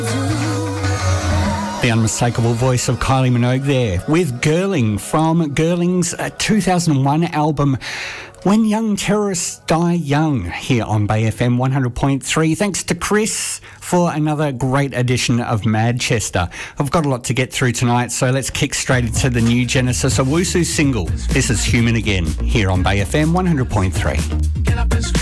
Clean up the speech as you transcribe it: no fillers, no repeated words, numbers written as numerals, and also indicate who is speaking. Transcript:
Speaker 1: The unmistakable voice of Kylie Minogue there with Girling from Girling's 2001 album When Young Terrorists Die Young here on Bay FM 100.3. Thanks to Chris for another great edition of Manchester. I've got a lot to get through tonight, so let's kick straight into the new Genesis Owusu single. This is Human Again here on Bay FM 100.3.